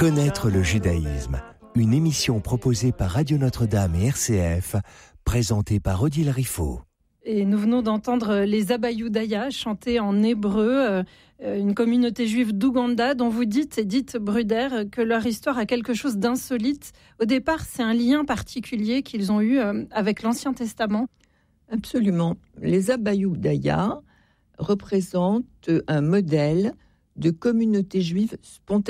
Connaître le judaïsme, une émission proposée par Radio Notre-Dame et RCF, présentée par Odile Riffaut. Et nous venons d'entendre les Abayou-Daya chanter en hébreu, une communauté juive d'Ouganda dont vous dites, Edith Bruder, que leur histoire a quelque chose d'insolite. Au départ, c'est un lien particulier qu'ils ont eu avec l'Ancien Testament. Absolument. Les Abayou-Daya représentent un modèle de communauté juive spontanée.